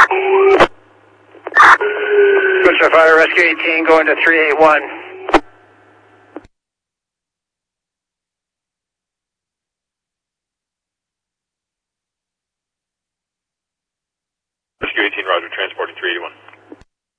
Push Fire Rescue 18 going to 381. Rescue 18, roger, transporting 381.